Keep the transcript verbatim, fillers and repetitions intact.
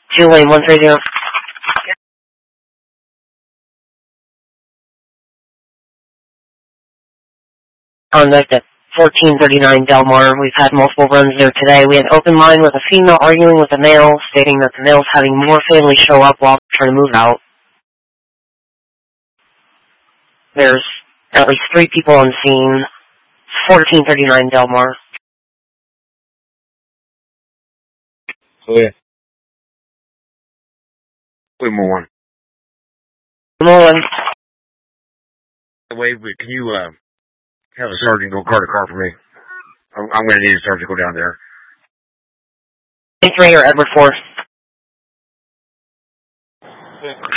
two lane one three zero. Conduct at fourteen thirty-nine Delmar. We've had multiple runs there today. We had open line with a female arguing with a male, stating that the male's having more families show up while trying to move out. There's at least three people on scene. fourteen thirty-nine Delmar. Clear. Clear more one. More one. Wait, wait, can you, uh, have a sergeant go cart a car for me? I'm, I'm gonna need a sergeant to go down there. three or Edward four.